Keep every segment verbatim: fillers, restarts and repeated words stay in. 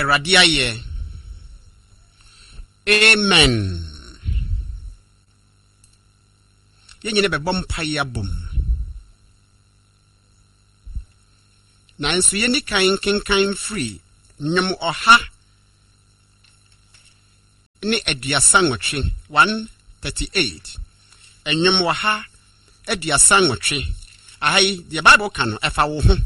Awurade aye. Amen. Yenyine be bom paye bom. Nanso ye ni kan kenkan free nyom oha ni aduasa nwotwe one thirty-eight. Enyom oha aduasa nwotwe. Ahai the Bible kan efa wo ho.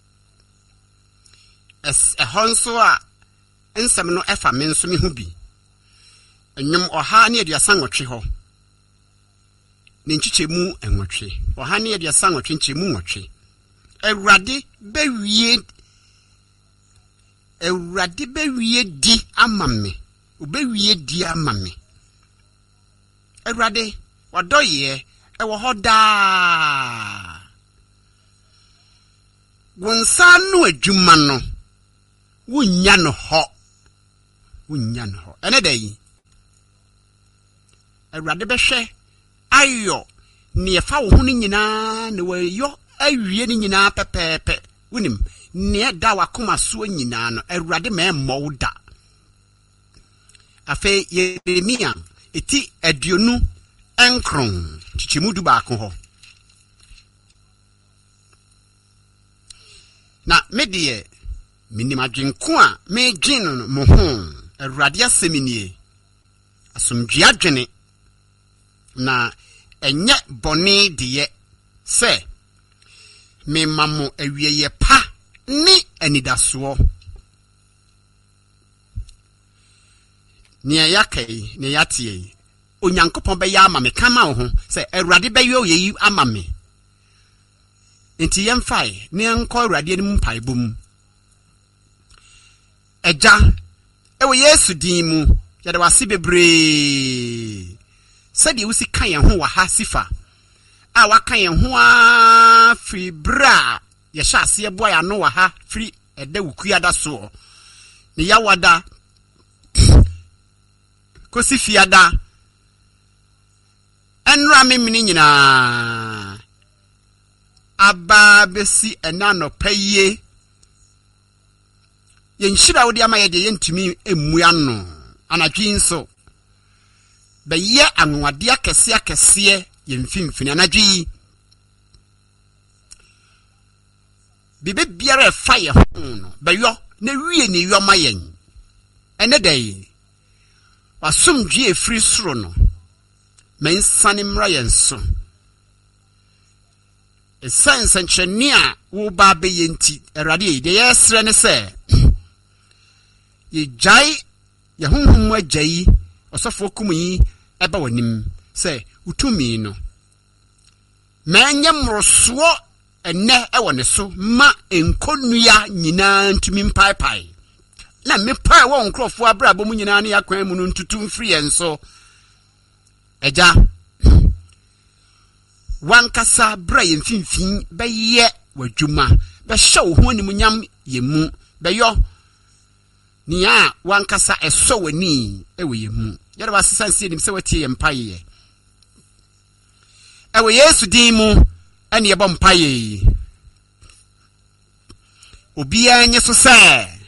Es a honso a ensem no efa me nso me ho bi. Enyom oha ne aduasa nwotwe ho. Ne nchichemu enwotwe. Oha ne aduasa nwotwe nchemu nwotwe. Awurade bewie Awurade bewie di amame. Obewie di amame. Awurade wadoye ewo hoda. Wonsa no adwuma no wunya no ho. Wunya no ho. Ene dey. Awurade behwe ayo ne efa wo hu nyina ne wayo awie ni nyina pepepe unim ne da wakoma so nyina no Awurade ma emmo da afa Yeremia eti aduonu enkron chichimudu ba ko ho na medie minim adwenko a me dwen no mo ho Awurade aseminie asomdwe adwene na enye bone diye se me mamo awieye pa ni anidaso ni ayakai ni yatie onyankopon be ya ama me kama wo ho se Awurade be yo yeyi ama me enti yemfai ni enko Awurade ni mpaibom eja ewo Yesu din mu yade wase bebre sadi wusi kan ye ho wa ha sifa a waka ye ho a free bra ye sha ase ebo ya no wa ha free eda wukuada so ni yawada kosi fiada enra memini nyina aba besi enano paye ye nhira wodi ama ye de ye ntimi emu ano anadwi nso be ye anwade akese akese ye mfimfini anadwi bibe biara fire no be yo na wie ni yo mayen ene dey wasomdwe efri soro no men sane mra yenso esense ncheni a wo ba be yenti Awurade de yesre ne se ye jai ye honhom agai osofo kumunyi eba wanim se utumi no menye mroso enne ewo ne so ma enkonua nyina ntumi mpaipai na me pai wo nkrofo abrabo mu nyina ne yakwan mu ntutu mfri enso eja wankasa bra ye mfimfin be ye wadwuma be hyew ho ni munyam ye mu be yo ni a wankasa eso wani ewe ye mu yare wasesanse nim se watie ye mpaye ewe Yesu din mu ene ye bom paye obi anye so se